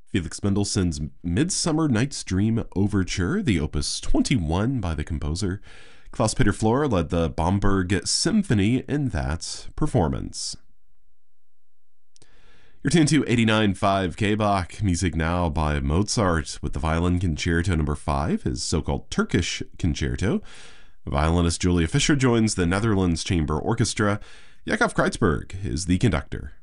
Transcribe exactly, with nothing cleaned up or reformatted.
Felix Mendelssohn's Midsummer Night's Dream Overture, the opus twenty-one by the composer. Klaus-Peter Flor led the Bamberg Symphony in that performance. You're tuned to eighty-nine point five K B A C, music now by Mozart with the Violin Concerto number five, his so-called Turkish Concerto. Violinist Julia Fischer joins the Netherlands Chamber Orchestra. Yakov Kreitzberg is the conductor.